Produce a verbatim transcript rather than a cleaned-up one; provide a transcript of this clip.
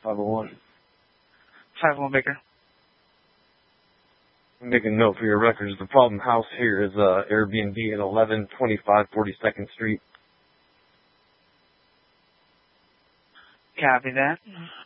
five oh one. five oh one Baker. Make a note for your records. The problem house here is uh, Airbnb at eleven twenty-five forty-second Street. Copy that.